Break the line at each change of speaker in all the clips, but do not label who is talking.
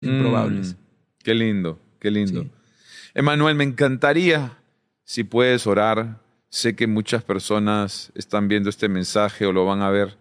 improbables.
Qué lindo, qué lindo.
Sí.
Emanuel, me encantaría si puedes orar. Sé que muchas personas están viendo este mensaje o lo van a ver.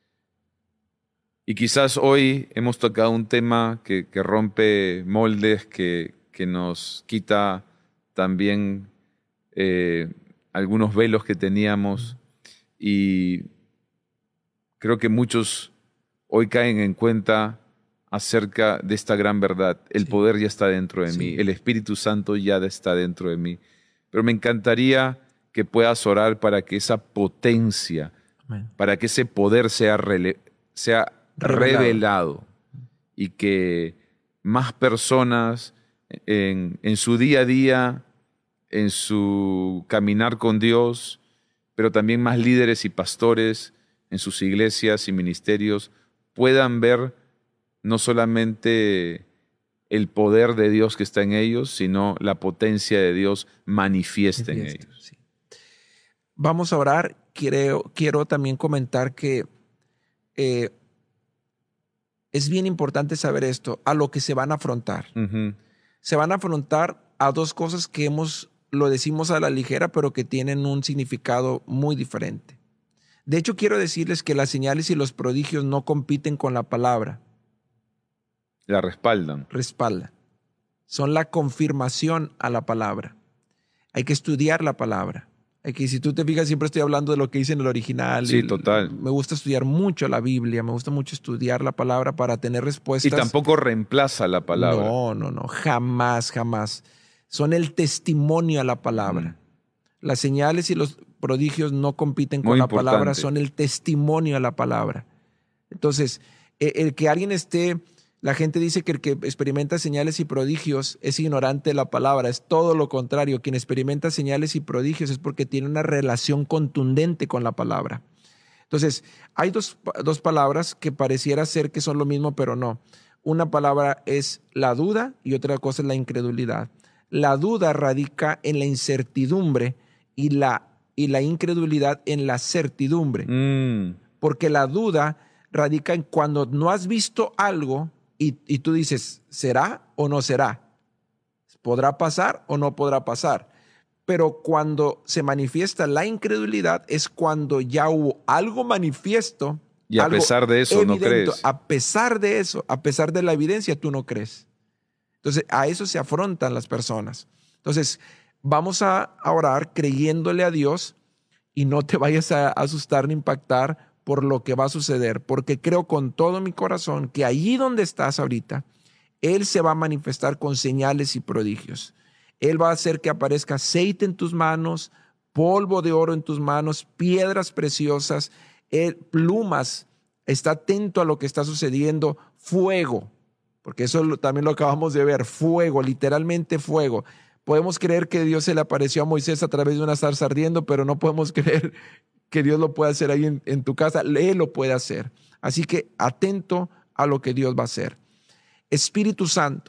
Y quizás hoy hemos tocado un tema que rompe moldes, que nos quita también algunos velos que teníamos. Y creo que muchos hoy caen en cuenta acerca de esta gran verdad. El poder ya está dentro de mí. El Espíritu Santo ya está dentro de mí. Pero me encantaría que puedas orar para que esa potencia,
Amén.
para que ese poder sea revelado y que más personas en su día a día, en su caminar con Dios, pero también más líderes y pastores en sus iglesias y ministerios puedan ver no solamente el poder de Dios que está en ellos, sino la potencia de Dios manifiesta en ellos.
Sí. Vamos a orar. Quiero también comentar que es bien importante saber esto, a lo que se van a afrontar.
Uh-huh.
Se van a afrontar a dos cosas que lo decimos a la ligera, pero que tienen un significado muy diferente. De hecho, quiero decirles que las señales y los prodigios no compiten con la palabra.
La respaldan.
Respaldan. Son la confirmación a la palabra. Hay que estudiar la palabra. Si tú te fijas, siempre estoy hablando de lo que dice en el original.
Sí, total.
Me gusta estudiar mucho la Biblia, me gusta mucho estudiar la palabra para tener respuestas.
Y tampoco reemplaza la palabra.
No, jamás. Son el testimonio a la palabra. Las señales y los prodigios no compiten con la palabra, son el testimonio a la palabra. Entonces, el que alguien la gente dice que el que experimenta señales y prodigios es ignorante de la palabra. Es todo lo contrario. Quien experimenta señales y prodigios es porque tiene una relación contundente con la palabra. Entonces, hay dos palabras que pareciera ser que son lo mismo, pero no. Una palabra es la duda y otra cosa es la incredulidad. La duda radica en la incertidumbre y la incredulidad en la certidumbre. Porque la duda radica en cuando no has visto algo y tú dices, ¿será o no será? ¿Podrá pasar o no podrá pasar? Pero cuando se manifiesta la incredulidad es cuando ya hubo algo manifiesto.
Y a pesar de eso
evidente,
no crees.
A pesar de eso, a pesar de la evidencia, tú no crees. Entonces, a eso se afrontan las personas. Entonces, vamos a orar creyéndole a Dios y no te vayas a asustar ni impactar por lo que va a suceder, porque creo con todo mi corazón que allí donde estás ahorita, Él se va a manifestar con señales y prodigios. Él va a hacer que aparezca aceite en tus manos, polvo de oro en tus manos, piedras preciosas, plumas. Está atento a lo que está sucediendo, fuego, porque eso también lo acabamos de ver, fuego, literalmente fuego. Podemos creer que Dios se le apareció a Moisés a través de una zarza ardiendo, pero no podemos creer que Dios lo puede hacer ahí en tu casa. Él lo puede hacer. Así que atento a lo que Dios va a hacer. Espíritu Santo,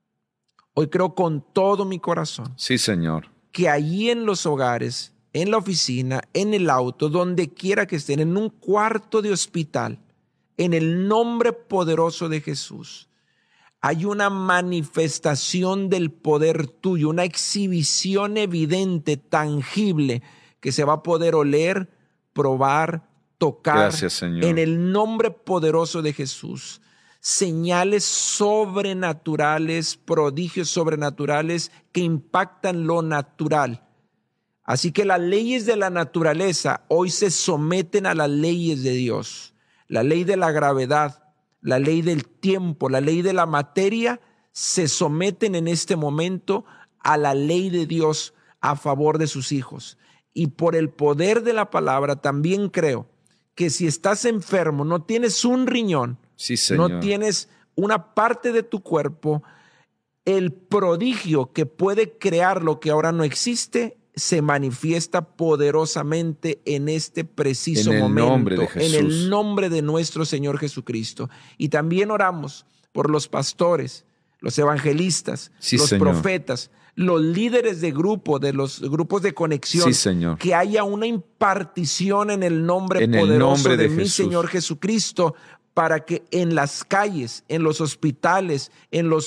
hoy creo con todo mi corazón.
Sí, Señor.
Que allí en los hogares, en la oficina, en el auto, donde quiera que estén, en un cuarto de hospital, en el nombre poderoso de Jesús, hay una manifestación del poder tuyo, una exhibición evidente, tangible, que se va a poder oler, probar, tocar.
Gracias, Señor.
En el nombre poderoso de Jesús. Señales sobrenaturales, prodigios sobrenaturales que impactan lo natural. Así que las leyes de la naturaleza hoy se someten a las leyes de Dios. La ley de la gravedad, la ley del tiempo, la ley de la materia se someten en este momento a la ley de Dios a favor de sus hijos. Y por el poder de la palabra también creo que si estás enfermo, no tienes un riñón,
sí, Señor,
no tienes una parte de tu cuerpo, el prodigio que puede crear lo que ahora no existe se manifiesta poderosamente en este preciso momento, en el nombre de nuestro Señor Jesucristo. Y también oramos por los pastores, los evangelistas,
sí,
los
Señor,
profetas, los líderes de grupo, de los grupos de conexión,
sí, Señor,
que haya una impartición en el nombre poderoso de mi Señor Jesucristo para que en las calles, en los hospitales, en los